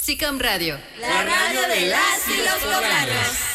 Chicom Radio. La radio de las y los poblanos.